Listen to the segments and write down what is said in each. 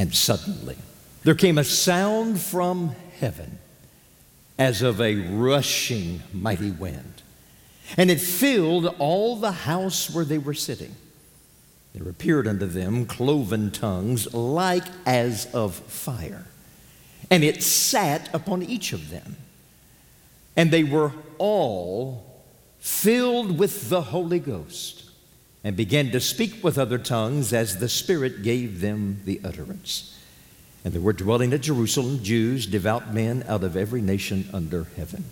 And suddenly there came a sound from heaven as of a rushing mighty wind, and it filled all the house where they were sitting. There appeared unto them cloven tongues like as of fire, and it sat upon each of them. And they were all filled with the Holy Ghost, and began to speak with other tongues as the Spirit gave them the utterance. And there were dwelling at Jerusalem Jews, devout men out of every nation under heaven.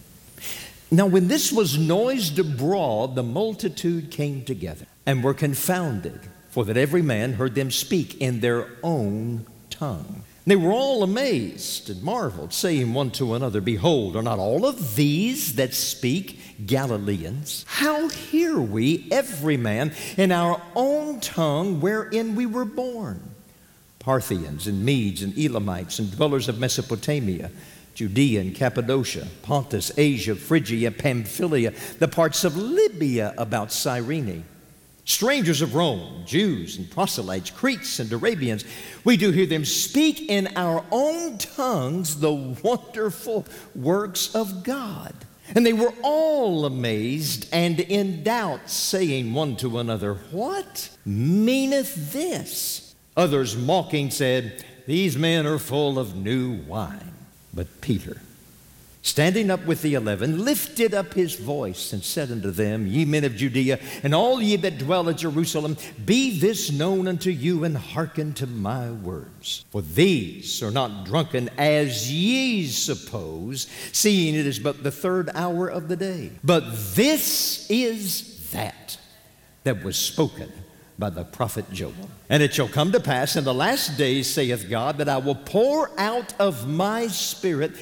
Now when this was noised abroad, the multitude came together and were confounded, for that every man heard them speak in their own tongue. They were all amazed and marveled, saying one to another, Behold, are not all of these that speak Galileans? How hear we every man in our own tongue wherein we were born? Parthians and Medes and Elamites and dwellers of Mesopotamia, Judea and Cappadocia, Pontus, Asia, Phrygia, Pamphylia, the parts of Libya about Cyrene, strangers of Rome, Jews and proselytes, Cretes and Arabians, we do hear them speak in our own tongues the wonderful works of God. And they were all amazed and in doubt, saying one to another, What meaneth this? Others mocking said, These men are full of new wine. But Peter, standing up with the 11, lifted up his voice and said unto them, Ye men of Judea, and all ye that dwell at Jerusalem, be this known unto you, and hearken to my words. For these are not drunken as ye suppose, seeing it is but the third hour of the day. But this is that was spoken by the prophet Joel. And it shall come to pass in the last days, saith God, that I will pour out of my Spirit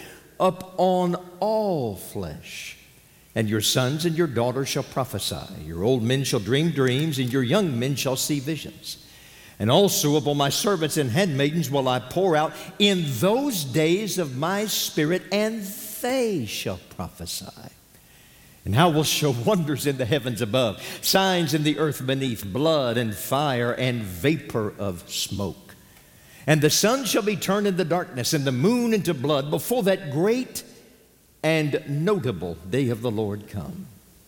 upon all flesh. And your sons and your daughters shall prophesy. Your old men shall dream dreams, and your young men shall see visions. And also upon my servants and handmaidens will I pour out in those days of my Spirit, and they shall prophesy. And I will show wonders in the heavens above, signs in the earth beneath, blood and fire and vapor of smoke. And the sun shall be turned into darkness, and the moon into blood, before that great and notable day of the Lord come.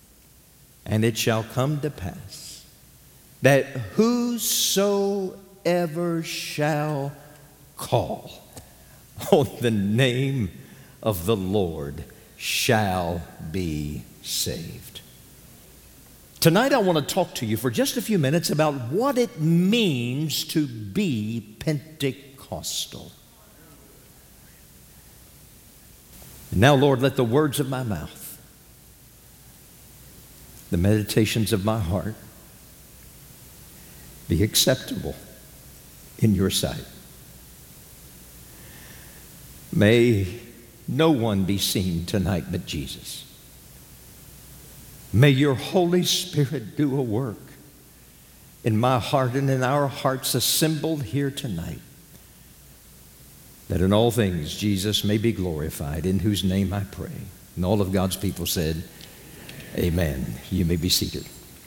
And it shall come to pass that whosoever shall call on the name of the Lord shall be saved. Tonight I want to talk to you for just a few minutes about what it means to be Pentecostal. And now, Lord, let the words of my mouth, the meditations of my heart, be acceptable in your sight. May no one be seen tonight but Jesus. May your Holy Spirit do a work in my heart and in our hearts assembled here tonight, that in all things Jesus may be glorified, in whose name I pray. And all of God's people said, Amen. You may be seated.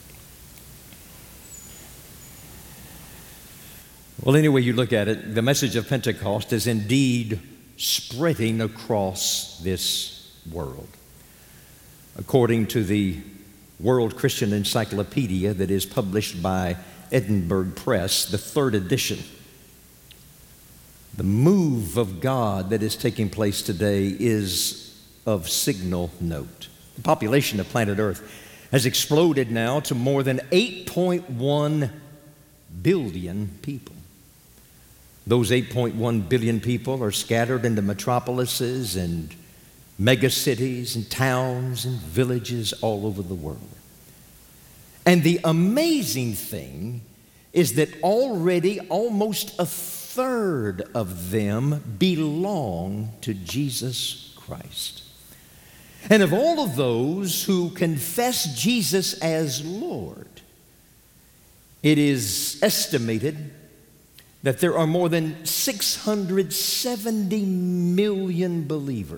Well, any way you look at it, the message of Pentecost is indeed spreading across this world. According to the World Christian Encyclopedia that is published by Edinburgh Press, the third edition, the move of God that is taking place today is of signal note. The population of planet Earth has exploded now to more than 8.1 billion people. Those 8.1 billion people are scattered into metropolises and megacities and towns and villages all over the world. And the amazing thing is that already almost a third of them belong to Jesus Christ. And of all of those who confess Jesus as Lord, it is estimated that there are more than 670 million believers